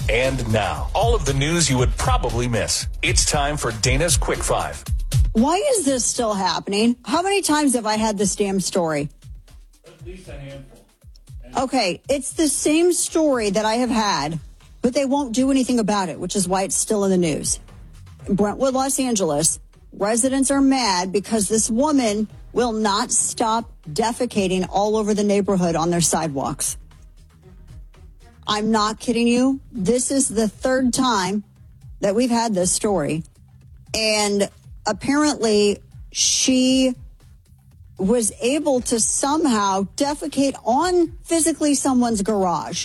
And now, all of the news you would probably miss. It's time for Dana's Quick Five. Why is this still happening? How many times have I had this damn story? At least a handful. Okay, it's the same story that I have had, but they won't do anything about it, which is why it's still in the news. In Brentwood, Los Angeles, residents are mad because this woman will not stop defecating all over the neighborhood on their sidewalks. I'm not kidding you. This is the third time that we've had this story. And apparently she was able to somehow defecate on physically someone's garage.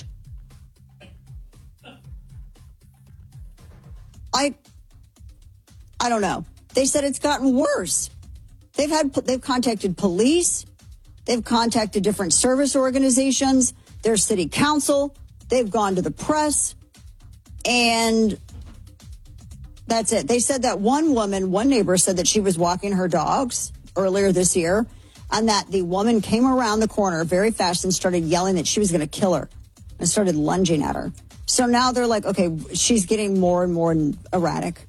I don't know. They said it's gotten worse. They've contacted police. They've contacted different service organizations, their city council. They've gone to the press, and that's it. They said that one neighbor said that she was walking her dogs earlier this year, and that the woman came around the corner very fast and started yelling that she was going to kill her and started lunging at her. So now they're like, okay, she's getting more and more erratic.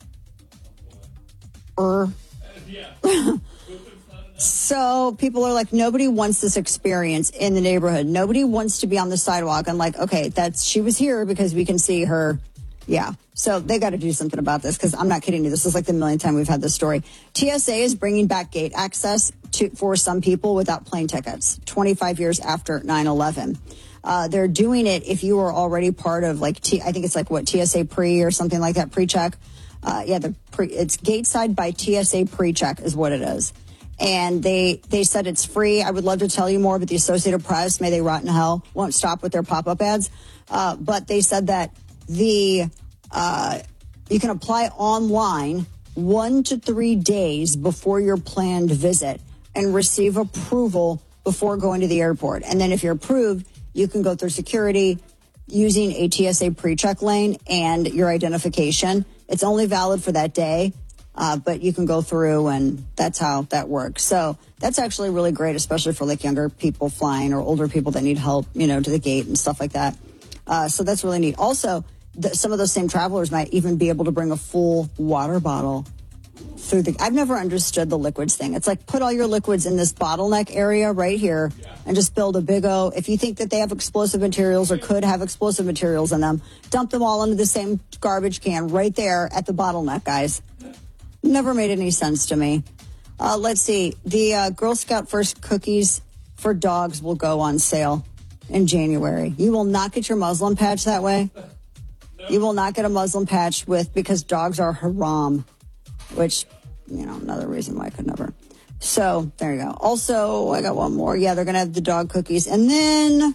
Yeah. So people are like, nobody wants this experience in the neighborhood. Nobody wants to be on the sidewalk. And like, okay, she was here because we can see her. Yeah. So they got to do something about this, because I'm not kidding you. This is like the millionth time we've had this story. TSA is bringing back gate access for some people without plane tickets 25 years after 9/11. They're doing it if you were already part of I think it's like what, TSA pre or something like that, pre-check. It's Gateside by TSA pre-check is what it is. And they said it's free. I would love to tell you more, but the Associated Press, may they rot in hell, won't stop with their pop-up ads. But they said that you can apply online 1 to 3 days before your planned visit and receive approval before going to the airport. And then if you're approved, you can go through security using a TSA pre-check lane and your identification. It's only valid for that day. But you can go through, and that's how that works. So that's actually really great, especially for like younger people flying or older people that need help, to the gate and stuff like that. So that's really neat. Also, some of those same travelers might even be able to bring a full water bottle through I've never understood the liquids thing. It's like, put all your liquids in this bottleneck area right here and just build a big if you think that they have explosive materials or could have explosive materials in them, dump them all into the same garbage can right there at the bottleneck, guys. Never made any sense to me. Let's see. The Girl Scout First cookies for dogs will go on sale in January. You will not get your Muslim patch that way. No. You will not get a Muslim patch because dogs are haram, which, another reason why I could never. So there you go. Also, I got one more. Yeah, they're going to have the dog cookies. And then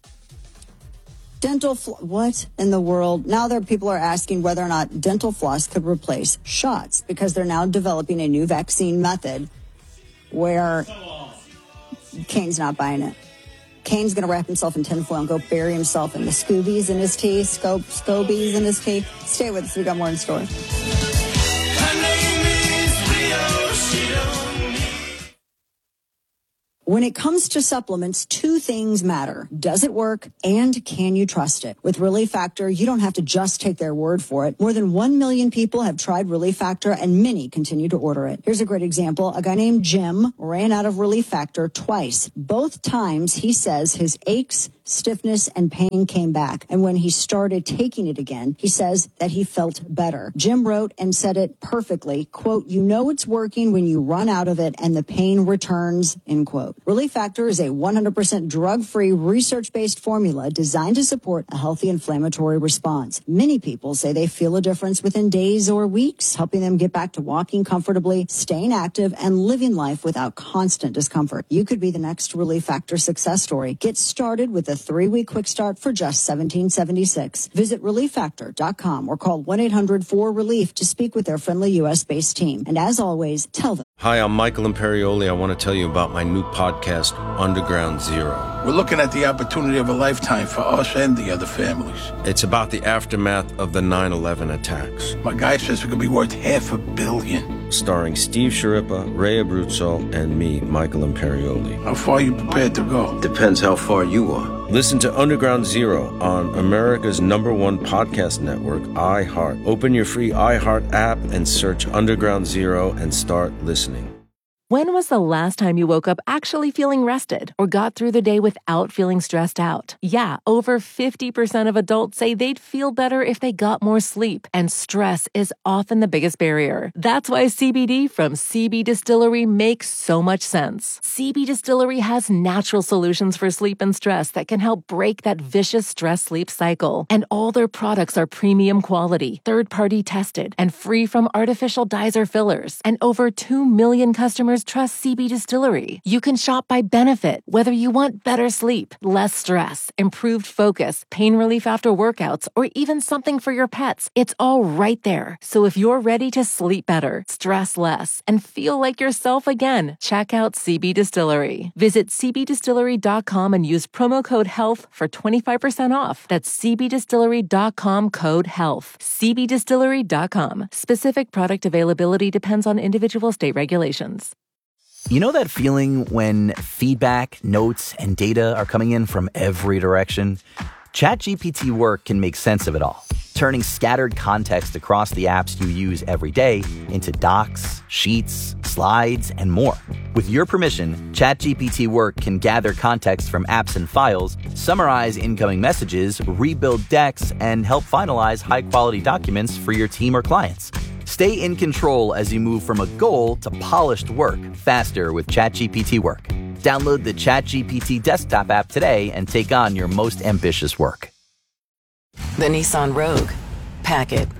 dental what in the world? Now people are asking whether or not dental floss could replace shots, because they're now developing a new vaccine method where Kane's not buying it. Kane's going to wrap himself in tinfoil and go bury himself in the Scoobies in his teeth, Scobies in his teeth. Stay with us. We got more in store. When it comes to supplements, two things matter. Does it work, and can you trust it? With Relief Factor, you don't have to just take their word for it. More than 1 million people have tried Relief Factor, and many continue to order it. Here's a great example. A guy named Jim ran out of Relief Factor twice. Both times, he says his aches, stiffness, and pain came back. And when he started taking it again, he says that he felt better. Jim wrote and said it perfectly, quote, "You know it's working when you run out of it and the pain returns," end quote. Relief Factor is a 100% drug-free, research-based formula designed to support a healthy inflammatory response. Many people say they feel a difference within days or weeks, helping them get back to walking comfortably, staying active, and living life without constant discomfort. You could be the next Relief Factor success story. Get started with a 3-week quick start for just $17.76. Visit ReliefFactor.com or call 1-800-4RELIEF to speak with their friendly U.S.-based team. And as always, tell them. Hi, I'm Michael Imperioli. I want to tell you about my new podcast, Underground Zero. We're looking at the opportunity of a lifetime for us and the other families. It's about the aftermath of the 9/11 attacks. My guy says it could be worth $500 million. Starring Steve Sciarippa, Ray Abruzzo, and me, Michael Imperioli. How far are you prepared to go? Depends how far you are. Listen to Underground Zero on America's #1 podcast network, iHeart. Open your free iHeart app and search Underground Zero and start listening. When was the last time you woke up actually feeling rested or got through the day without feeling stressed out? Yeah, over 50% of adults say they'd feel better if they got more sleep, and stress is often the biggest barrier. That's why CBD from CB Distillery makes so much sense. CB Distillery has natural solutions for sleep and stress that can help break that vicious stress-sleep cycle. And all their products are premium quality, third-party tested, and free from artificial dyes or fillers. And over 2 million customers trust CB Distillery. You can shop by benefit, whether you want better sleep, less stress, improved focus, pain relief after workouts, or even something for your pets. It's all right there. So if you're ready to sleep better, stress less, and feel like yourself again, check out CB Distillery. Visit cbdistillery.com and use promo code HEALTH for 25% off. That's cbdistillery.com, code HEALTH. cbdistillery.com. Specific product availability depends on individual state regulations. You know that feeling when feedback, notes, and data are coming in from every direction? ChatGPT Work can make sense of it all, turning scattered context across the apps you use every day into docs, sheets, slides, and more. With your permission, ChatGPT Work can gather context from apps and files, summarize incoming messages, rebuild decks, and help finalize high-quality documents for your team or clients. Stay in control as you move from a goal to polished work faster with ChatGPT Work. Download the ChatGPT desktop app today and take on your most ambitious work. The Nissan Rogue. Pack it.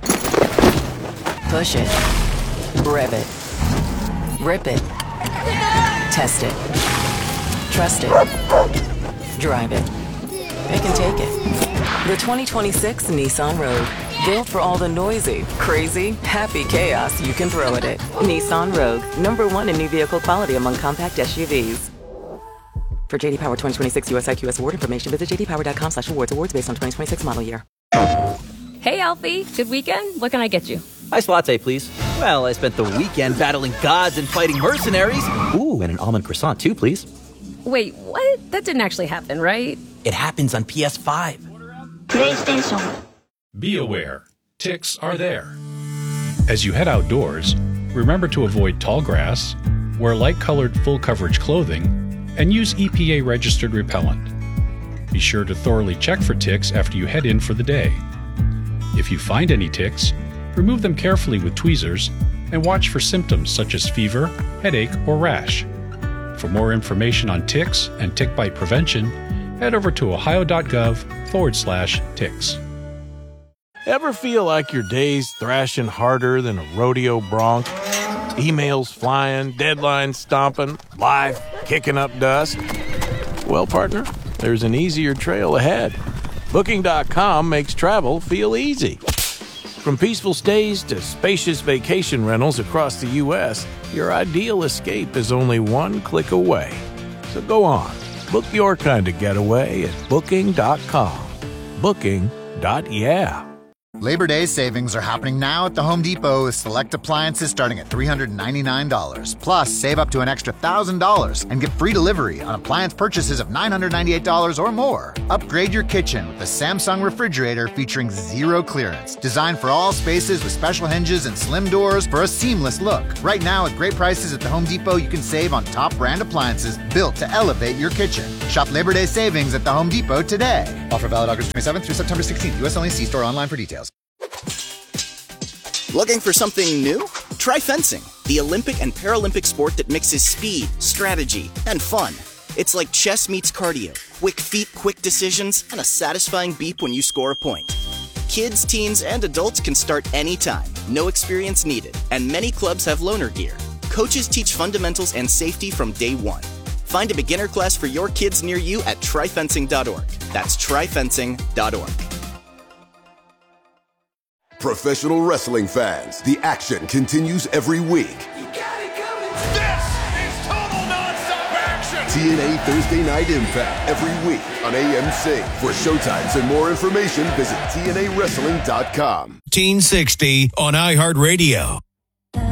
Push it. Rev it. Rip it. Test it. Trust it. Drive it. It can take it. The 2026 Nissan Rogue. Built for all the noisy, crazy, happy chaos you can throw at it. Nissan Rogue. #1 in new vehicle quality among compact SUVs. For J.D. Power 2026 US IQS award information, visit jdpower.com/awards. Awards based on 2026 model year. Hey, Alfie. Good weekend? What can I get you? Iced latte, please. Well, I spent the weekend battling gods and fighting mercenaries. Ooh, and an almond croissant, too, please. Wait, what? That didn't actually happen, right? It happens on PS5. PlayStation. Be aware, ticks are there. As you head outdoors, remember to avoid tall grass, wear light-colored full-coverage clothing, and use EPA-registered repellent. Be sure to thoroughly check for ticks after you head in for the day. If you find any ticks, remove them carefully with tweezers and watch for symptoms such as fever, headache, or rash. For more information on ticks and tick bite prevention, head over to ohio.gov/ticks. Ever feel like your day's thrashing harder than a rodeo bronc? Emails flying, deadlines stomping, life kicking up dust? Well, partner, there's an easier trail ahead. Booking.com makes travel feel easy. From peaceful stays to spacious vacation rentals across the U.S., your ideal escape is only one click away. So go on, book your kind of getaway at Booking.com. Booking.yeah. Labor Day savings are happening now at the Home Depot with select appliances starting at $399. Plus, save up to an extra $1,000 and get free delivery on appliance purchases of $998 or more. Upgrade your kitchen with the Samsung refrigerator featuring zero clearance. Designed for all spaces with special hinges and slim doors for a seamless look. Right now, at great prices at the Home Depot, you can save on top brand appliances built to elevate your kitchen. Shop Labor Day savings at the Home Depot today. Offer valid August 27th through September 16th. U.S. only. See store online for details. Looking for something new? Try fencing, the Olympic and Paralympic sport that mixes speed, strategy, and fun. It's like chess meets cardio, quick feet, quick decisions, and a satisfying beep when you score a point. Kids, teens, and adults can start anytime, no experience needed, and many clubs have loaner gear. Coaches teach fundamentals and safety from day one. Find a beginner class for your kids near you at tryfencing.org. That's tryfencing.org. Professional wrestling fans, the action continues every week. This is total non-stop action! TNA Thursday Night Impact every week on AMC. For showtimes and more information, visit TNAWrestling.com. 1860 on iHeartRadio.